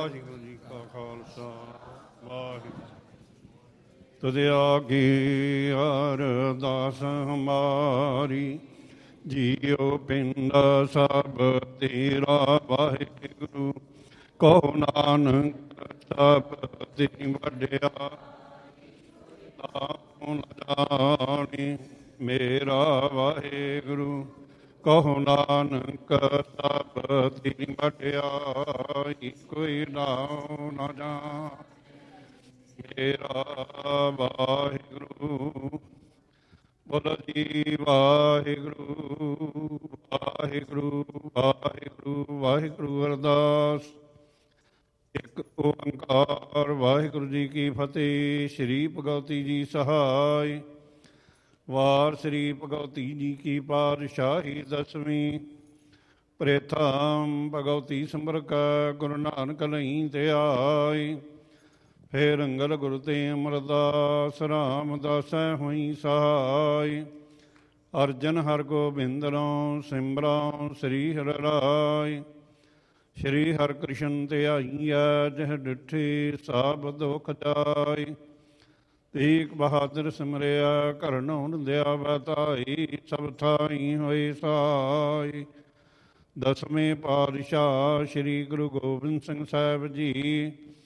ਵਾਹਿਗੁਰੂ ਜੀ ਕਾ ਖਾਲਸਾ ਵਾਹਿਗੁਰੂ। ਤੁਧ ਆਗੀ ਅਰਦਾਸ ਹਮਾਰੀ, ਜੀਉ ਪਿੰਡ ਸਭ ਤੇਰਾ ਵਾਹਿਗੁਰੂ। ਕਹੋ ਨਾਨਕ ਸਭ ਤੇਰੀ ਵੱਡਿਆ, ਨਾਮ ਜਾਣੀ ਮੇਰਾ ਵਾਹਿਗੁਰੂ। ਕਹੋ ਨਾਨਕ ਸਭ ਤੇਰੀ ਵਡਿਆਈ, ਕੋਈ ਨਾਉ ਨਾ ਜਾਣ ਮੇਰਾ ਵਾਹਿਗੁਰੂ। ਬੋਲੋ ਜੀ ਵਾਹਿਗੁਰੂ ਵਾਹਿਗੁਰੂ ਵਾਹਿਗੁਰੂ ਵਾਹਿਗੁਰੂ। ਅਰਦਾਸ। ਇੱਕ ਓੰਕਾਰ ਵਾਹਿਗੁਰੂ ਜੀ ਕੀ ਫਤਿਹ। ਸ਼੍ਰੀ ਭਗਵਤੀ ਜੀ ਸਹਾਇ। ਵਾਰ ਸ੍ਰੀ ਭਗਵਤੀ ਜੀ ਕੀ ਪਾਤਸ਼ਾਹੀ ਦਸਵੀਂ। ਪ੍ਰੇਥਮ ਭਗਵਤੀ ਸਿਮਰਕੈ ਗੁਰੂ ਨਾਨਕ ਲਈ ਤੇ ਆਈ। ਫੇਰ ਅੰਗਲ ਗੁਰੂ ਤੇ ਅਮਰਦਾਸ ਰਾਮਦਾਸੈ ਹੋਈ ਸਹਾਈ। ਅਰਜਨ ਹਰਗੋਬਿੰਦਰੋਂ ਸਿਮਰਉ ਸ੍ਰੀ ਹਰਿ ਰਾਇ। ਸ਼੍ਰੀ ਹਰਿਕ੍ਰਿਸ਼ਨ ਤੇ ਆਈਐ, ਜਿਹ ਡਿਠੀ ਸਭ ਦੁਖ ਜਾਈ। ਤੇਗ ਬਹਾਦਰ ਸਿਮਰਿਆ, ਘਰਨੋਂ ਦਿਆ ਬਤਾਈ। ਸਭ ਥਾਈ ਹੋਏ ਸਹਾਈ। ਦਸਵੇਂ ਪਾਤਸ਼ਾਹ ਸ਼੍ਰੀ ਗੁਰੂ ਗੋਬਿੰਦ ਸਿੰਘ ਸਾਹਿਬ ਜੀ